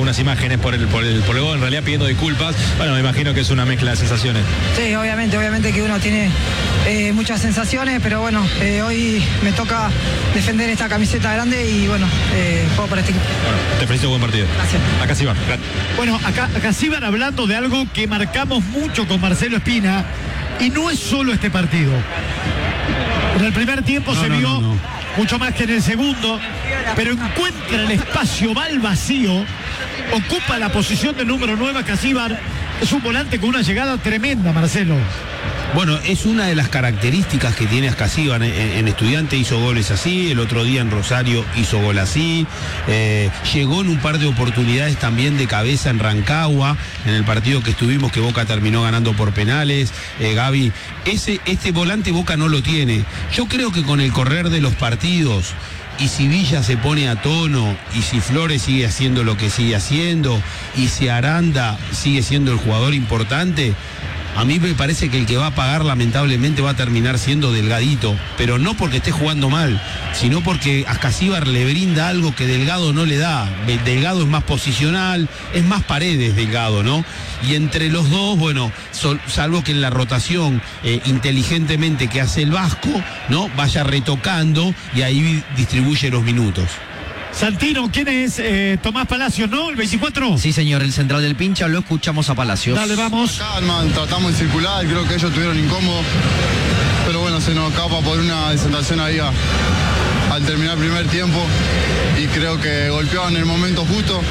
algunas imágenes por el gol, en realidad pidiendo disculpas. Bueno, me imagino que es una mezcla de sensaciones. Sí, obviamente que uno tiene muchas sensaciones, pero bueno, hoy me toca defender esta camiseta grande y bueno, juego para este equipo. Bueno, te felicito, buen partido. Gracias. Acá sí van. Bueno, acá sí van hablando de algo que marcamos mucho con Marcelo Espina, y no es solo este partido. En el primer tiempo se vio mucho más que en el segundo, pero encuentra el espacio, va al vacío, ocupa la posición del número 9, Acasíbar. Es un volante con una llegada tremenda, Marcelo. Bueno, es una de las características que tiene Acasíbar. En Estudiante hizo goles así, el otro día en Rosario hizo gol así, llegó en un par de oportunidades también de cabeza en Rancagua, en el partido que estuvimos, que Boca terminó ganando por penales. Gaby, este volante Boca no lo tiene. Yo creo que con el correr de los partidos, y si Villa se pone a tono, y si Flores sigue haciendo lo que sigue haciendo, y si Aranda sigue siendo el jugador importante, a mí me parece que el que va a pagar lamentablemente va a terminar siendo Delgadito, pero no porque esté jugando mal, sino porque Acasíbar le brinda algo que Delgado no le da. Delgado es más posicional, es más Paredes Delgado, ¿no? Y entre los dos, bueno, salvo que en la rotación inteligentemente que hace el Vasco, ¿no? Vaya retocando y ahí distribuye los minutos. Santino, ¿quién es? Tomás Palacios, ¿no? ¿El 24? Sí, señor, el central del Pincha, lo escuchamos a Palacios. Dale, vamos. Calma, tratamos de circular, creo que ellos estuvieron incómodos, pero bueno, se nos escapa por una descentración ahí al terminar el primer tiempo, y creo que golpeaban en el momento justo,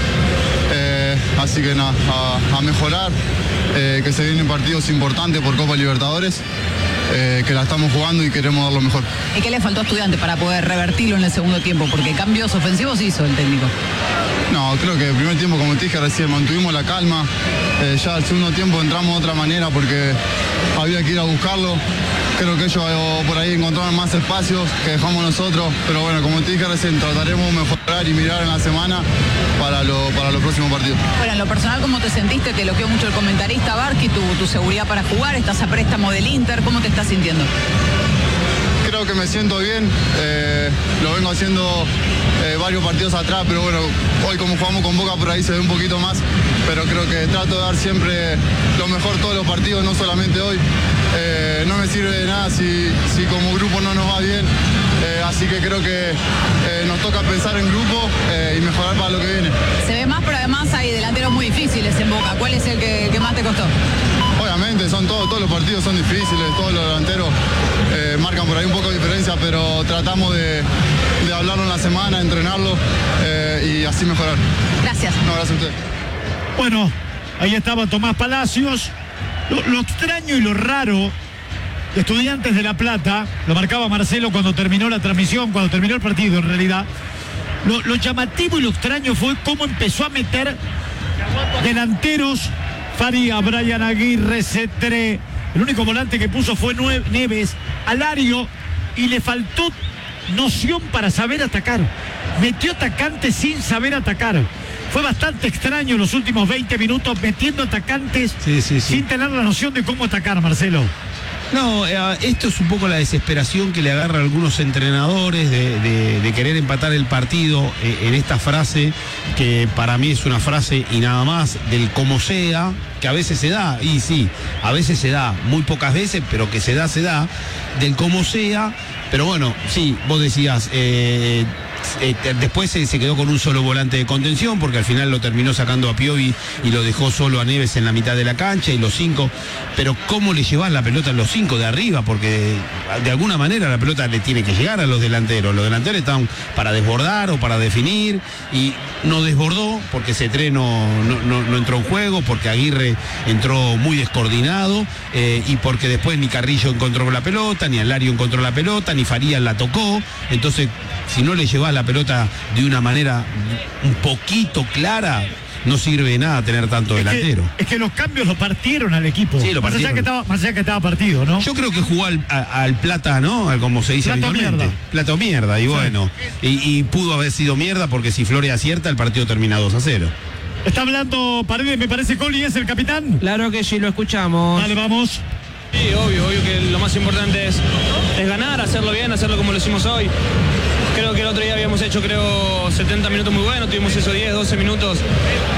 así que nada, a mejorar, que se vienen partidos importantes por Copa Libertadores, que la estamos jugando y queremos dar lo mejor. ¿Y qué le faltó a Estudiantes para poder revertirlo en el segundo tiempo? Porque cambios ofensivos hizo el técnico. No, creo que el primer tiempo, como te dije recién, mantuvimos la calma. Ya al segundo tiempo entramos de otra manera porque había que ir a buscarlo. Creo que ellos por ahí encontraron más espacios que dejamos nosotros. Pero bueno, como te dije recién, trataremos de mejorar y mirar en la semana para los próximos partidos. Bueno, en lo personal, ¿cómo te sentiste? Te elogió mucho el comentarista Barqui, tu seguridad para jugar. Estás a préstamo del Inter. ¿Cómo te estás sintiendo? Creo que me siento bien, lo vengo haciendo varios partidos atrás, pero bueno, hoy como jugamos con Boca por ahí se ve un poquito más, pero creo que trato de dar siempre lo mejor todos los partidos, no solamente hoy. No me sirve de nada si como grupo no nos va bien, así que creo que nos toca pensar en grupo y mejorar para lo que viene. Se ve más, pero además hay delanteros muy difíciles en Boca. ¿Cuál es el que más te costó? Obviamente, todos los partidos son difíciles, todos los delanteros marcan por ahí un poco de diferencia, pero tratamos de hablarlo en la semana, entrenarlo y así mejorar. Gracias. No, gracias a usted. Bueno, ahí estaba Tomás Palacios. Lo extraño y lo raro de Estudiantes de La Plata, lo marcaba Marcelo cuando terminó la transmisión, cuando terminó el partido en realidad. Lo llamativo y lo extraño fue cómo empezó a meter delanteros. Faría, Brian Aguirre, Cetré. El único volante que puso fue Neves, Alario, y le faltó noción para saber atacar. Metió atacantes sin saber atacar. Fue bastante extraño los últimos 20 minutos metiendo atacantes sin tener la noción de cómo atacar, Marcelo. No, esto es un poco la desesperación que le agarra a algunos entrenadores de querer empatar el partido en esta frase, que para mí es una frase y nada más, del como sea, que a veces se da, y sí, a veces se da, muy pocas veces, pero que se da, del como sea, pero bueno, sí, vos decías, después se quedó con un solo volante de contención porque al final lo terminó sacando a Piovi y lo dejó solo a Neves en la mitad de la cancha y los 5, pero ¿cómo le llevas la pelota a los 5 de arriba? Porque de alguna manera la pelota le tiene que llegar a los delanteros están para desbordar o para definir y no desbordó porque Cetré no entró en juego, porque Aguirre entró muy descoordinado y porque después ni Carrillo encontró la pelota, ni Alario encontró la pelota, ni Farías la tocó. Entonces, si no le llevas la pelota de una manera un poquito clara, no sirve de nada tener tanto delantero. Es que los cambios lo partieron al equipo. Sí, lo partieron. Más allá que estaba partido, ¿no? Yo creo que jugó al plata, ¿no? Como se dice Plata habitualmente. mierda. Plata o mierda, y Sí. bueno. Y pudo haber sido mierda porque si Flores acierta, el partido termina 2-0. Está hablando Paredes, me parece. Coli es el capitán. Claro que sí, lo escuchamos. Dale, vamos. Sí, obvio que lo más importante es ganar, hacerlo bien, hacerlo como lo hicimos hoy. Creo que el otro día habíamos hecho 70 minutos muy buenos, tuvimos esos 10, 12 minutos